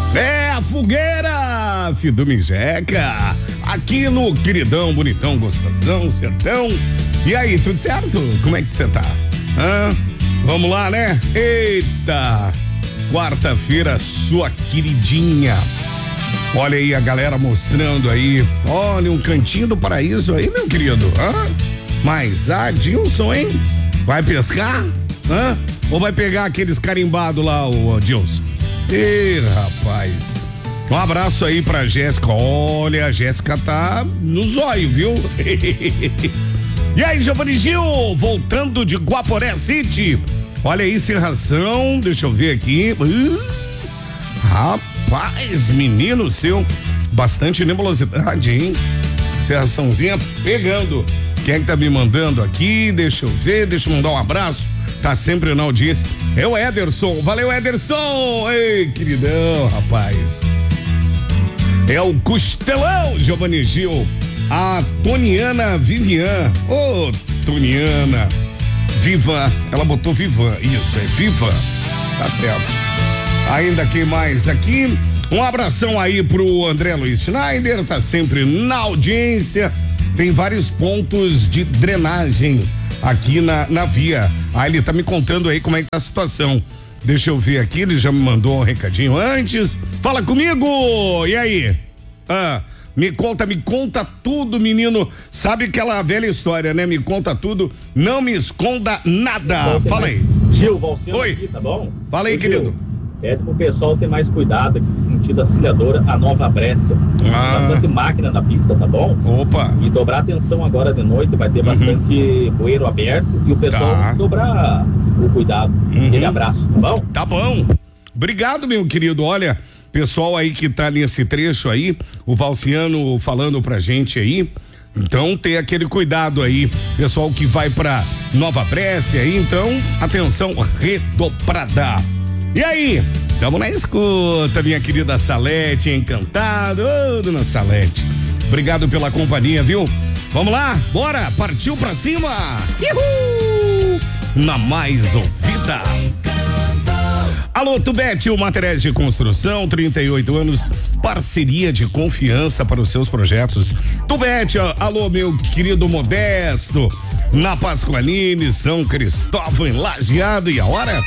É a fogueira, Fidumijeca, aqui no queridão, bonitão, gostosão, sertão. E aí, tudo certo? Como é que você tá? Vamos lá, né? Eita, quarta-feira, sua queridinha. Olha aí a galera mostrando aí. Olha, um cantinho do paraíso aí, meu querido. Mas Adilson, hein? Vai pescar? Ou vai pegar aqueles carimbados lá, o Adilson? Ih, rapaz. Um abraço aí pra Jéssica. Olha, a Jéssica tá no zóio, viu? E aí, Giovanni Gil, voltando de Guaporé City. Olha aí, Serração, deixa eu ver aqui. Rapaz, menino seu, bastante nebulosidade, hein? Serraçãozinha pegando. Quem é que tá me mandando aqui? Deixa eu ver, deixa eu mandar um abraço. Tá sempre na audiência. É o Ederson. Valeu, Ederson. Ei, queridão, rapaz. É o Costelão, Giovanni Gil. A Toniana Vivian. Ô, Toniana. Viva. Ela botou Vivan. Isso, é Viva. Tá certo. Ainda quem mais aqui? Um abração aí pro André Luiz Schneider. Tá sempre na audiência. Tem vários pontos de drenagem aqui na via. Ele tá me contando aí como é que tá a situação. Deixa eu ver aqui, ele já me mandou um recadinho antes. Fala comigo! E aí? Me conta tudo, menino. Sabe aquela velha história, né? Me conta tudo, não me esconda nada. Fala aí. Gil, Valcino. Oi. Aqui, tá bom? Fala aí, querido. Pede pro pessoal ter mais cuidado aqui no sentido auxiliadora, a Nova Brécia. Bastante máquina na pista, tá bom? Opa. E dobrar atenção agora de noite, vai ter bastante bueiro aberto e o pessoal dobrar o cuidado. Aquele abraço, tá bom? Tá bom. Obrigado, meu querido. Olha, pessoal aí que tá nesse trecho aí, o Valciano falando pra gente aí. Então tem aquele cuidado aí, pessoal que vai pra Nova Brécia aí, então atenção redobrada. E aí, tamo na escuta, minha querida Salete, encantado, dona Salete. Obrigado pela companhia, viu? Vamos lá, bora, partiu pra cima. Uhul! Na mais ouvida. Alô, Tubete, o Materiais de Construção, 38 anos, parceria de confiança para os seus projetos. Tubete, alô, meu querido Modesto, na Pasqualine, São Cristóvão, em Lajeado, e a hora?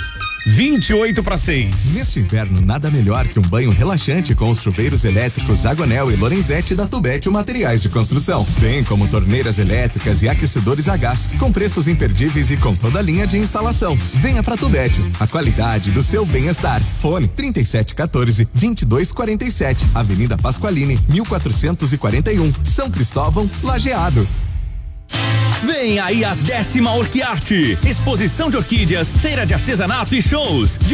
5:58. Neste inverno, nada melhor que um banho relaxante com os chuveiros elétricos Agonel e Lorenzetti da Tubete Materiais de Construção. Bem como torneiras elétricas e aquecedores a gás, com preços imperdíveis e com toda a linha de instalação. Venha pra Tubete, a qualidade do seu bem-estar. Fone 3714-2247, Avenida Pasqualine, 1441, São Cristóvão, Lajeado. Vem aí a 10ª Orquiarte, exposição de orquídeas, feira de artesanato e shows. De